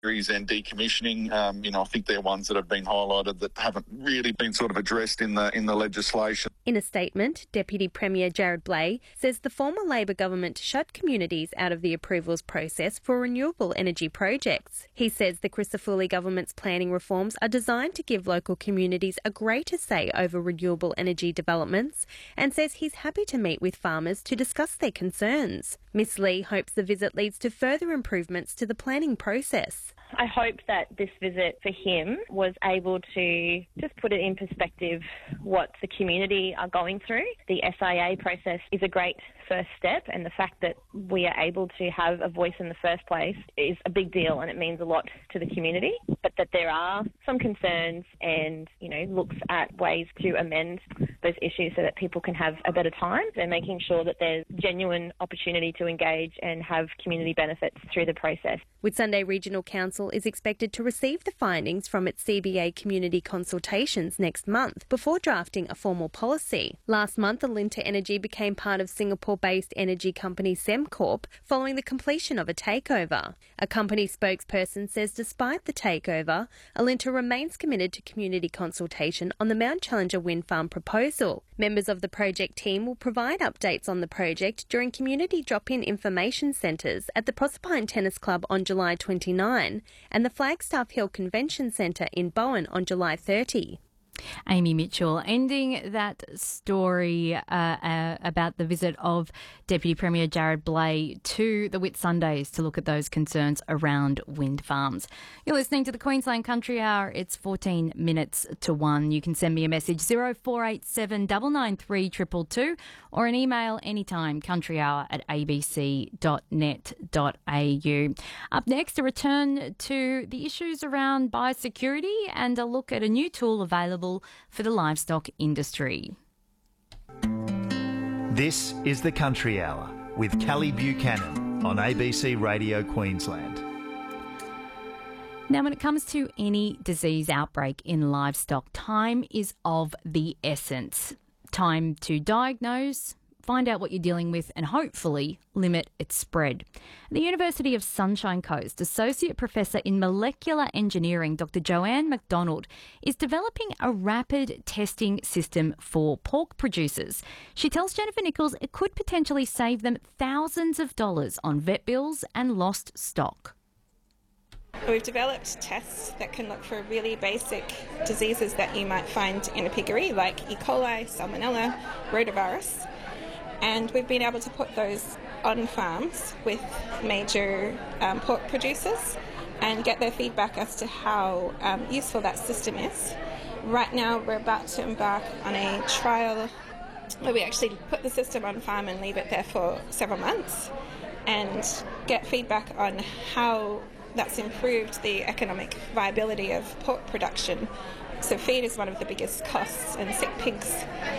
and decommissioning. I think they're ones that have been highlighted that haven't really been sort of addressed in the legislation. In a statement, Deputy Premier Jared Blay says the former Labor government shut communities out of the approvals process for renewable energy projects. He says the Crisafulli government's planning reforms are designed to give local communities a greater say over renewable energy developments and says he's happy to meet with farmers to discuss their concerns. Ms Lee hopes the visit leads to further improvements to the planning process. I hope that this visit for him was able to just put it in perspective what the community are going through. The SIA process is a great first step, and the fact that we are able to have a voice in the first place is a big deal, and it means a lot to the community. But that there are some concerns and, looks at ways to amend those issues so that people can have a better time, and making sure that there's genuine opportunity to engage and have community benefits through the process. Whitsunday Regional Council is expected to receive the findings from its CBA community consultations next month before drafting a formal policy. Last month, Alinta Energy became part of Singapore-based energy company Sembcorp following the completion of a takeover. A company spokesperson says despite the takeover, Alinta remains committed to community consultation on the Mount Challenger wind farm proposal. Members of the project team will provide updates on the project during community drop-in information centres at the Proserpine Tennis Club on July 29 and the Flagstaff Hill Convention Centre in Bowen on July 30. Amy Mitchell, ending that story about the visit of Deputy Premier Jared Blay to the Whitsundays to look at those concerns around wind farms. You're listening to the Queensland Country Hour. It's 14 minutes to 1. You can send me a message 0487 993 222 or an email anytime, countryhour@abc.net.au. Up next, a return to the issues around biosecurity and a look at a new tool available for the livestock industry. This is the Country Hour with Kelly Buchanan on ABC Radio Queensland. Now, when it comes to any disease outbreak in livestock, time is of the essence. Time to diagnose, find out what you're dealing with and hopefully limit its spread. At the University of Sunshine Coast, Associate Professor in Molecular Engineering, Dr. Joanne McDonald, is developing a rapid testing system for pork producers. She tells Jennifer Nichols it could potentially save them thousands of dollars on vet bills and lost stock. We've developed tests that can look for really basic diseases that you might find in a piggery, like E. coli, salmonella, rotavirus. And we've been able to put those on farms with major pork producers and get their feedback as to how useful that system is. Right now we're about to embark on a trial where we actually put the system on farm and leave it there for several months and get feedback on how that's improved the economic viability of pork production. So feed is one of the biggest costs, and sick pigs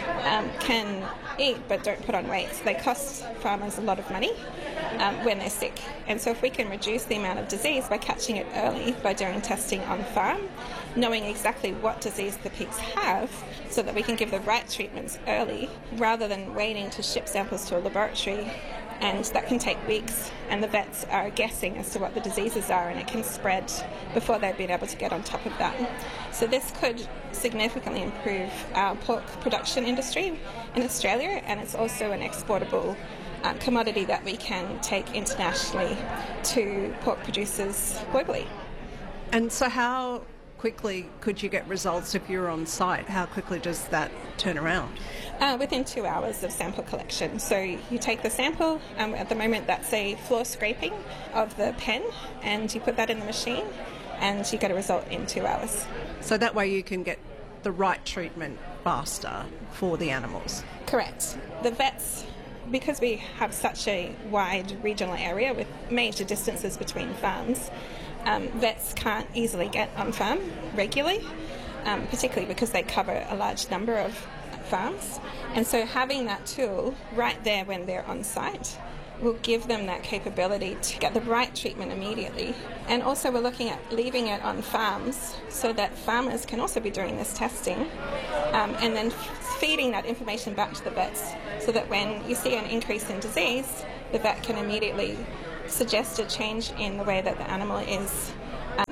can eat but don't put on weight. So they cost farmers a lot of money when they're sick. And so if we can reduce the amount of disease by catching it early by doing testing on farm, knowing exactly what disease the pigs have so that we can give the right treatments early rather than waiting to ship samples to a laboratory. And that can take weeks, and the vets are guessing as to what the diseases are, and it can spread before they've been able to get on top of that. So this could significantly improve our pork production industry in Australia, and it's also an exportable commodity that we can take internationally to pork producers globally. And so how quickly could you get results if you're on site? How quickly does that turn around? Within 2 hours of sample collection. So you take the sample, at the moment that's a floor scraping of the pen, and you put that in the machine and you get a result in 2 hours. So that way you can get the right treatment faster for the animals? Correct. The vets, because we have such a wide regional area with major distances between farms, vets can't easily get on farm regularly, particularly because they cover a large number of farms. And so having that tool right there when they're on site will give them that capability to get the right treatment immediately. And also we're looking at leaving it on farms so that farmers can also be doing this testing and then feeding that information back to the vets so that when you see an increase in disease, the vet can immediately suggest a change in the way that the animal is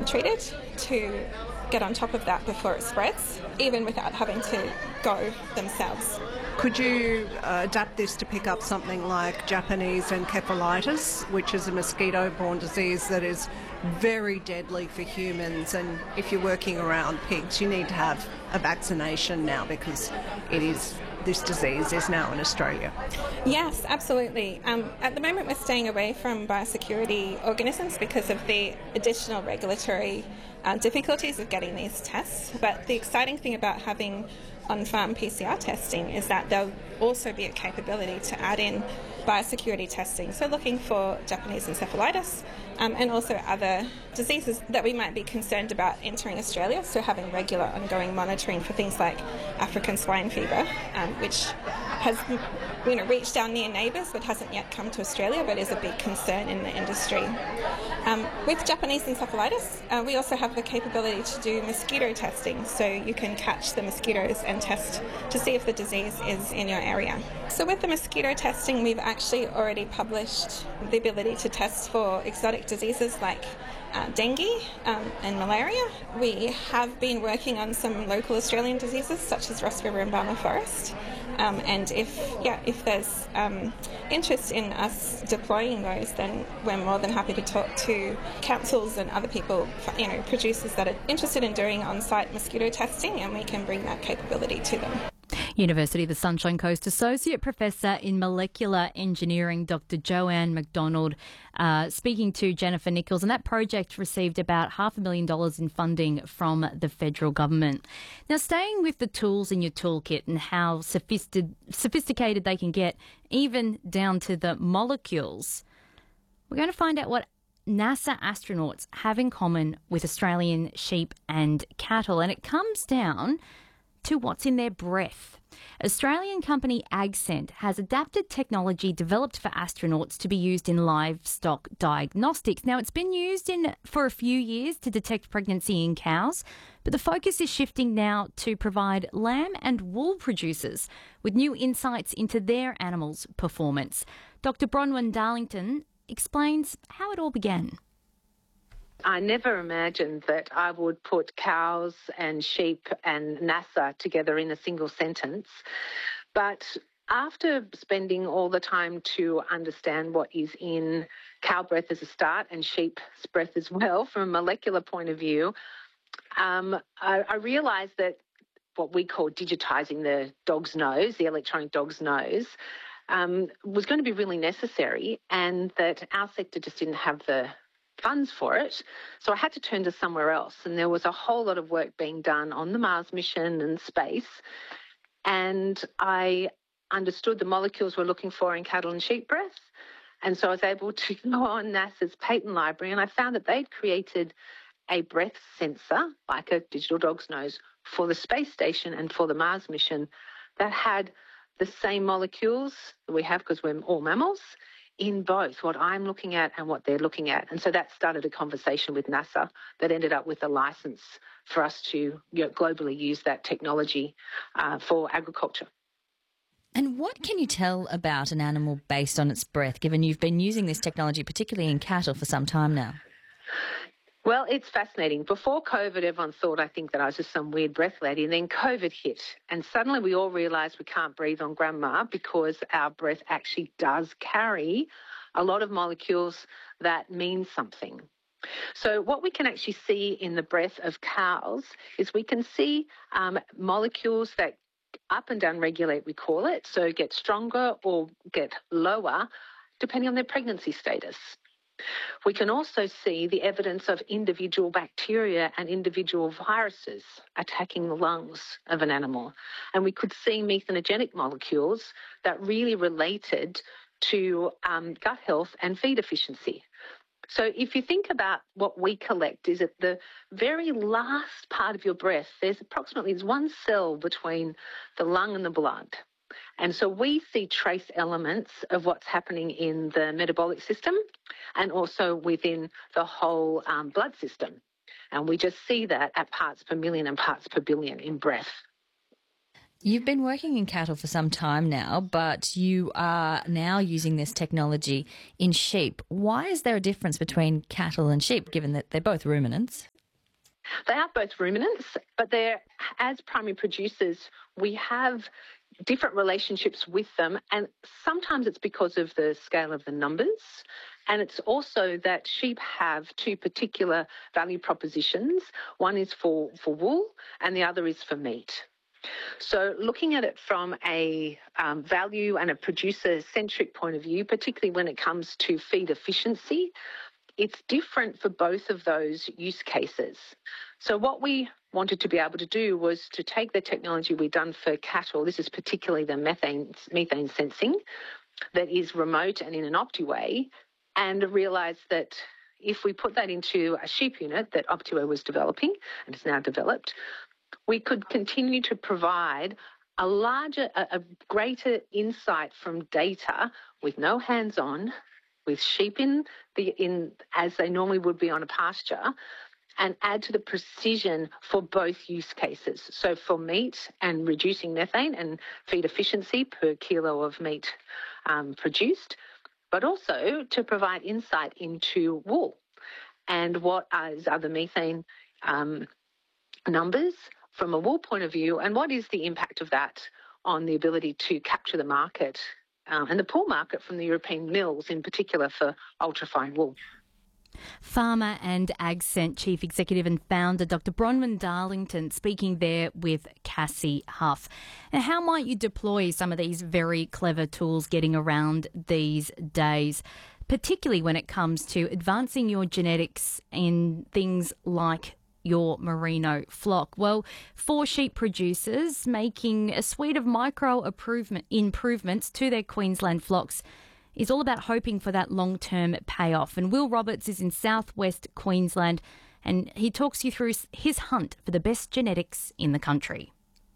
treated to get on top of that before it spreads, even without having to go themselves. Could you adapt this to pick up something like Japanese encephalitis, which is a mosquito-borne disease that is very deadly for humans, and if you're working around pigs, you need to have a vaccination now because this disease is now in Australia? Yes, absolutely. At the moment, we're staying away from biosecurity organisms because of the additional regulatory difficulties of getting these tests. But the exciting thing about having on-farm PCR testing is that there'll also be a capability to add in biosecurity testing, so looking for Japanese encephalitis and also other diseases that we might be concerned about entering Australia, so having regular ongoing monitoring for things like African swine fever, which has reached our near neighbours but hasn't yet come to Australia but is a big concern in the industry. With Japanese encephalitis, we also have the capability to do mosquito testing, so you can catch the mosquitoes and test to see if the disease is in your area. So with the mosquito testing, we've actually already published the ability to test for exotic diseases like dengue and malaria. We have been working on some local Australian diseases such as Ross River and Barmah Forest. And if there's interest in us deploying those, then we're more than happy to talk to councils and other people, producers that are interested in doing on-site mosquito testing, and we can bring that capability to them. University of the Sunshine Coast Associate Professor in Molecular Engineering, Dr. Joanne McDonald, speaking to Jennifer Nichols. And that project received about $500,000 in funding from the federal government. Now, staying with the tools in your toolkit and how sophisticated they can get, even down to the molecules, we're going to find out what NASA astronauts have in common with Australian sheep and cattle. And it comes down to what's in their breath. Australian company AgScent has adapted technology developed for astronauts to be used in livestock diagnostics. Now, it's been used for a few years to detect pregnancy in cows, but the focus is shifting now to provide lamb and wool producers with new insights into their animals' performance. Dr. Bronwyn Darlington explains how it all began. I never imagined that I would put cows and sheep and NASA together in a single sentence. But after spending all the time to understand what is in cow breath as a start and sheep's breath as well from a molecular point of view, I realised that what we call digitising the dog's nose, the electronic dog's nose, was going to be really necessary, and that our sector just didn't have the funds for it. So I had to turn to somewhere else. And there was a whole lot of work being done on the Mars mission and space. And I understood the molecules we're looking for in cattle and sheep breath. And so I was able to go on NASA's patent library, and I found that they'd created a breath sensor, like a digital dog's nose, for the space station and for the Mars mission that had the same molecules that we have, because we're all mammals, in both what I'm looking at and what they're looking at. And so that started a conversation with NASA that ended up with a license for us to globally use that technology for agriculture. And what can you tell about an animal based on its breath, given you've been using this technology, particularly in cattle, for some time now? Well, it's fascinating. Before COVID, everyone thought, I think, that I was just some weird breath lady. And then COVID hit. And suddenly we all realised we can't breathe on grandma because our breath actually does carry a lot of molecules that mean something. So what we can actually see in the breath of cows is we can see molecules that up and down regulate, we call it, so get stronger or get lower depending on their pregnancy status. We can also see the evidence of individual bacteria and individual viruses attacking the lungs of an animal. And we could see methanogenic molecules that really related to gut health and feed efficiency. So if you think about what we collect is at the very last part of your breath, there's approximately one cell between the lung and the blood. And so we see trace elements of what's happening in the metabolic system and also within the whole blood system. And we just see that at parts per million and parts per billion in breath. You've been working in cattle for some time now, but you are now using this technology in sheep. Why is there a difference between cattle and sheep, given that they're both ruminants? They are both ruminants, but as primary producers, we have different relationships with them, and sometimes it's because of the scale of the numbers, and it's also that sheep have two particular value propositions. One is for wool and the other is for meat. So looking at it from a value and a producer-centric point of view, particularly when it comes to feed efficiency, it's different for both of those use cases. So what we wanted to be able to do was to take the technology we've done for cattle, this is particularly the methane sensing, that is remote and in an Optiway, and realise that if we put that into a sheep unit that Optiway was developing and is now developed, we could continue to provide a greater insight from data with no hands-on, with sheep in as they normally would be on a pasture, and add to the precision for both use cases. So for meat and reducing methane and feed efficiency per kilo of meat produced, but also to provide insight into wool and what are the methane numbers from a wool point of view, and what is the impact of that on the ability to capture the market and the pull market from the European mills, in particular for ultrafine wool. Farmer and AgScent Chief Executive and Founder Dr. Bronwyn Darlington speaking there with Cassie Huff. Now, how might you deploy some of these very clever tools getting around these days, particularly when it comes to advancing your genetics in things like your merino flock? Well, for sheep producers, making a suite of micro improvements to their Queensland flocks is all about hoping for that long-term payoff. And Will Roberts is in southwest Queensland, and he talks you through his hunt for the best genetics in the country.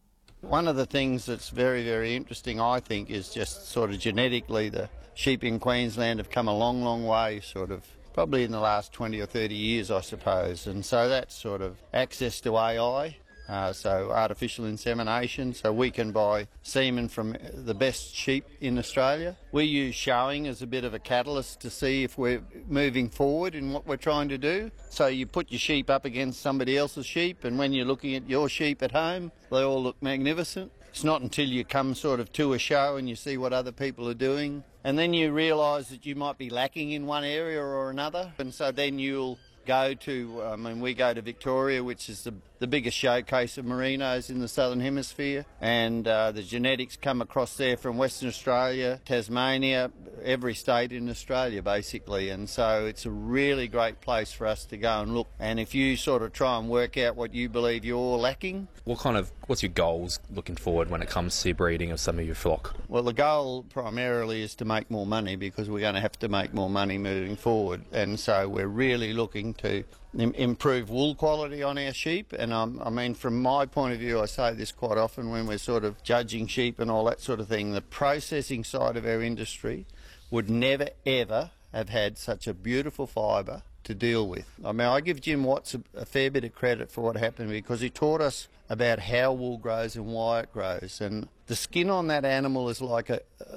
One of the things that's very, very interesting, I think, is just sort of genetically the sheep in Queensland have come a long, long way, sort of probably in the last 20 or 30 years, I suppose. And so that's sort of access to AI, so artificial insemination, so we can buy semen from the best sheep in Australia. We use showing as a bit of a catalyst to see if we're moving forward in what we're trying to do. So you put your sheep up against somebody else's sheep, and when you're looking at your sheep at home, they all look magnificent. It's not until you come sort of to a show and you see what other people are doing, and then you realise that you might be lacking in one area or another, and so then you'll go to, we go to Victoria, which is the biggest showcase of merinos in the Southern Hemisphere, and the genetics come across there from Western Australia, Tasmania, every state in Australia basically, and so it's a really great place for us to go and look. And if you sort of try and work out what you believe you're lacking. What's your goals looking forward when it comes to breeding of some of your flock? Well, the goal primarily is to make more money, because we're going to have to make more money moving forward, and so we're really looking to improve wool quality on our sheep. And from my point of view, I say this quite often when we're sort of judging sheep and all that sort of thing, the processing side of our industry would never ever have had such a beautiful fibre to deal with. I give Jim Watts a fair bit of credit for what happened, because he taught us about how wool grows and why it grows. And the skin on that animal is like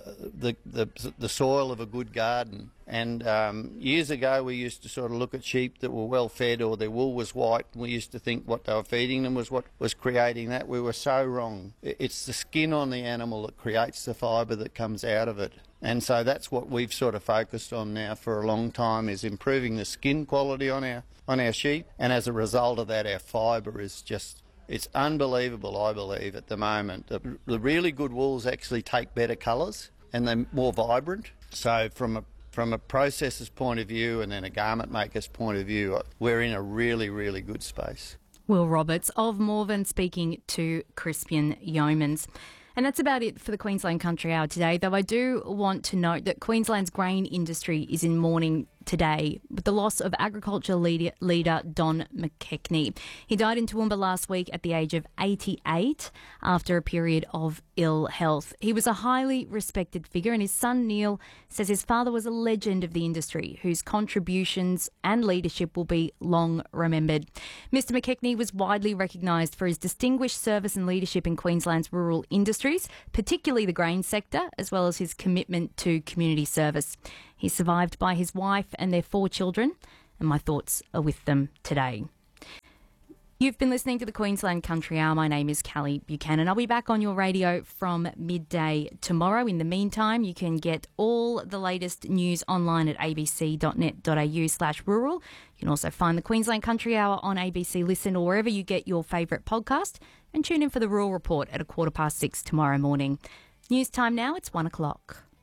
the soil of a good garden. And years ago we used to sort of look at sheep that were well fed or their wool was white, and we used to think what they were feeding them was what was creating that. We were so wrong. It's the skin on the animal that creates the fibre that comes out of it. And so that's what we've sort of focused on now for a long time, is improving the skin quality on our sheep. And as a result of that, our fibre is just, it's unbelievable, I believe, at the moment. The really good wools actually take better colours and they're more vibrant. So from a processor's point of view and then a garment maker's point of view, we're in a really, really good space. Will Roberts of Morven speaking to Crispian Yeomans. And that's about it for the Queensland Country Hour today, though I do want to note that Queensland's grain industry is in mourning today with the loss of agriculture leader Don McKechnie. He died in Toowoomba last week at the age of 88 after a period of ill health. He was a highly respected figure, and his son Neil says his father was a legend of the industry whose contributions and leadership will be long remembered. Mr McKechnie was widely recognised for his distinguished service and leadership in Queensland's rural industries, particularly the grain sector, as well as his commitment to community service. He's survived by his wife and their 4 children, and my thoughts are with them today. You've been listening to the Queensland Country Hour. My name is Callie Buchanan. I'll be back on your radio from midday tomorrow. In the meantime, you can get all the latest news online at abc.net.au/rural. You can also find the Queensland Country Hour on ABC Listen or wherever you get your favourite podcast. And tune in for the Rural Report at 6:15 tomorrow morning. News time now, it's 1 o'clock.